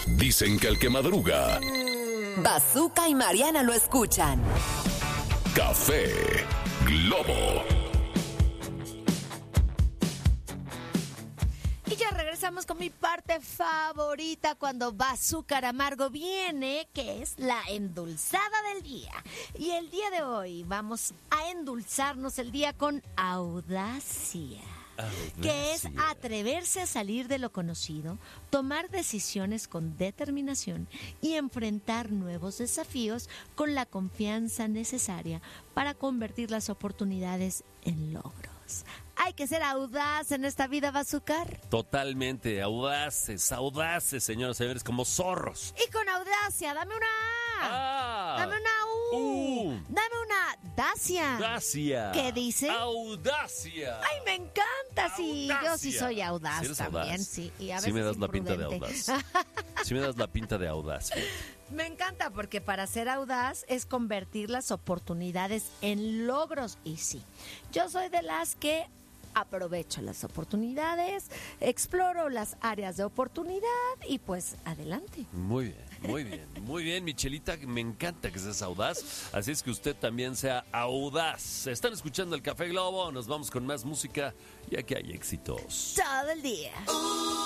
Dicen que el que madruga, Bazooka y Mariana lo escuchan. Café Globo. Y ya regresamos con mi parte favorita cuando Bazooka Amargo viene, que es la endulzada del día. Y el día de hoy vamos a endulzarnos el día con audacia. Que es atreverse a salir de lo conocido, tomar decisiones con determinación y enfrentar nuevos desafíos con la confianza necesaria para convertir las oportunidades en logros. Hay que ser audaz en esta vida, Bazooka. Totalmente, audaces, señoras y señores, como zorros. Y con audacia, dame una A, dame una U, dame una Dacia. Dacia. ¿Qué dice? Audacia. Ay, me encanta, sí. Audacia. Yo sí soy audaz ¿Sí también, audaz? sí. Y a veces sí me das la pinta de imprudente. audaz. Sí me das la pinta de audaz. Fíjate. Me encanta porque para ser audaz es convertir las oportunidades en logros. Y sí, yo soy de las que aprovecho las oportunidades, exploro las áreas de oportunidad y pues adelante. Muy bien, Michelita, me encanta que seas audaz, así es que usted también sea audaz. Están escuchando el Café Globo, nos vamos con más música y aquí hay éxitos. Todo el día.